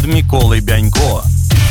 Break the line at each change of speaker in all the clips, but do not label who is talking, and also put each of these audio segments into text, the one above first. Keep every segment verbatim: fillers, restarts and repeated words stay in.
Миколой Бянько.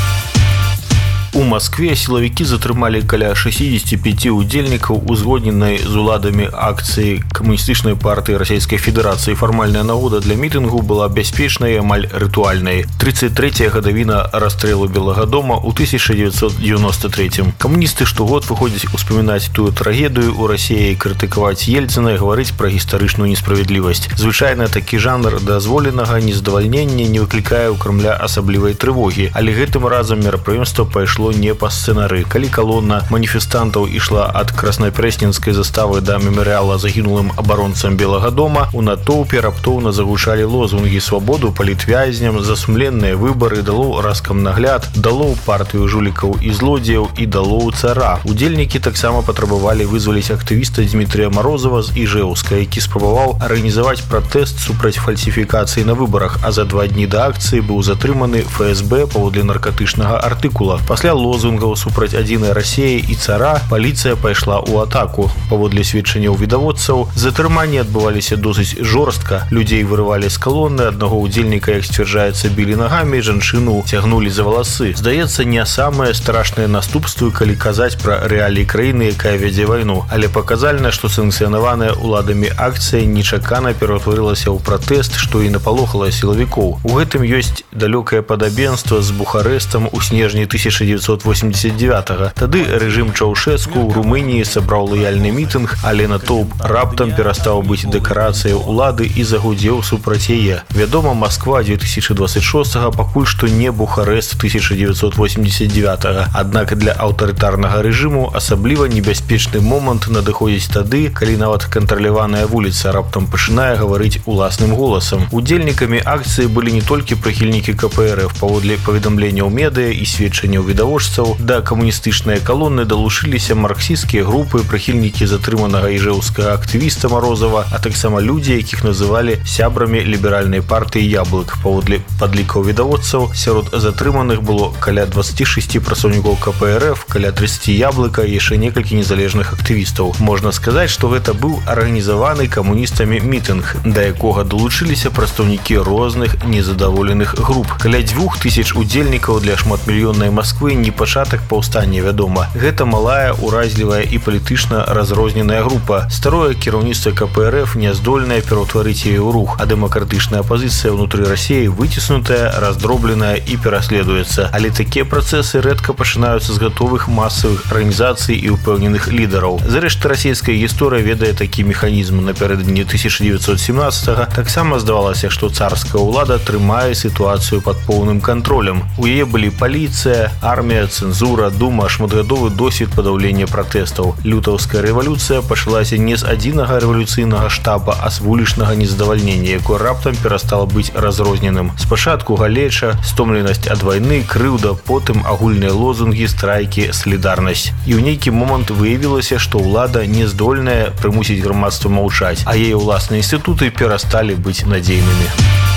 У Москве силовики затрымалі каля шестидесяти пяти удзельнікаў узгодненай з уладамі акцыі камуністычнай партыі Расійскай Федэрацыі. Фармальная нагода для мітынгу была бяспечнай, амаль рытуальнай. тридцать третья гадавіна расстрэлу Белага дома ў тысяча девятьсот девяносто третьем. Камуністы штогод выходзяць успамінаць тую трагедыю ў Расіі, крытыкаваць Ельцына і гаварыць пра гістарычную несправядлівасць. Звычайна такі жанр дазволенага нездавальнення не выклікае ў Крамля асаблівай трывогі, але гэтым разам мерапрыемства пайшло не па сцэнары. Калі калона маніфестантаў ішла ад краснапрэсненскай заставы да мемарыяла загінулым абаронцам Белага дома, у натоўпе раптоўна загучалі лозунгі «Свабоду палітвязням», «Засумленныя выбары», «Далоў раскамнагляд», «Далоў партыю жулікаў і злодзеяў» і «Далоў цара». Удзельнікі таксама патрабавалі вызваліць актывіста Дмітрия Морозова з Іжэўска, які спрабаваў арганізаваць пратэст супраць фальсіфікацыі на выбарах, а за два дні да акцыі быў затрыманы эф эс бэ паводле наркатычнага артыкула. Пасля лозунгаў супраць адзінай Расіі і цара паліцыя пайшла ў атаку. Паводле сведчанняў відавочцаў, затрыманні адбываліся досыць жорстка. Людзей вырывалі з калоны, аднаго удзельніка, як сцвярджаецца, білі нагамі, жанчыну цягнулі за валасы. Здаецца, не самыя страшныя наступствы, калі казаць пра рэаліі краіны, якая вядзе вайну, але паказальна, што санкцыянаваная уладамі акцыя нечакана ператварылася ў пратэст, што і напалохала сілавікоў. У гэтым ёсць далёкае падабенства з Бухарэстам у снежні тысяча девятьсот восемьдесят девятого. Тады рэжым Чаўшэску ў Румыніі сабраў лаяльны мітынг, але натоўп раптам перастаў быць дэкарацыяй улады і загудзеў супраць яе. Вядома, Масква две тысячи двадцать шестого пакуль што не Бухарэст тысяча девятьсот восемьдесят девятого. Аднак для аўтарытарнага рэжыму асабліва небяспечны момант надыходзіць тады, калі нават кантраляваная вуліца раптам пачынае гаварыць уласным голасам. Удзельнікамі акцыі былі не толькі прыхільнікі ка пэ эр эф. Паводле паведамленняў медыа і сведчанняў відавочцаў, да камуністычнай калоны далучыліся марксісцкія групы, прыхільнікі затрыманага іжэўскага актывіста Морозова, а таксама людзі, якіх называлі сябрамі ліберальнай партыі «Яблык». Паводле падлікаў відавочцаў, сярод затрыманых было каля двадцати шести працаўнікоў ка пэ эр эф, каля тридцати «Яблыка» і яшчэ некалькі незалежных актывістаў. Можна сказаць, што гэта быў арганізаваны камуністамі мітынг, да якога далучыліся прадстаўнікі розных незадаволеных груп. Каля дзвюх тысяч удзельнікаў для шматмільённай Масквы не пачатак паўстання, вядома. Гэта малая, уразлівая і палітычна разрозненая група. Старое кіраўніцтва ка пэ эр эф не здольнае пераўтварыць яе ў рух, а дэмакратычная апазіцыя ўнутры Расіі выціснутая, раздробленая і пераследуецца. Але такія працэсы рэдка пачынаюцца з гатовых масавых арганізацый і ўпэўненых лідараў. Зрэшты, расійская гісторыя ведае такі механізм. Напярэдадні тысяча девятьсот семнадцатого таксама здавалася, што царская ўлада трымае сітуацыю пад поўным кантролем. У яе былі паліцыя, армія, цэнзура, дума, шматгадовы досвед падаўлення пратэстаў. Лютаўская рэвалюцыя пачалася не з адзінага рэвалюцыйнага штаба, а з вулічнага нездавальнення, якое раптам перастала быць разрозненым. Спачатку галеча, стомленасць ад вайны, крыўда, потым агульныя лозунгі, страйкі, салідарнасць. І ў нейкі момант выявілася, што ўлада не здольная прымусіць грамадства маўчаць, а яе ўласныя інстытуты перасталі быць надзейнымі.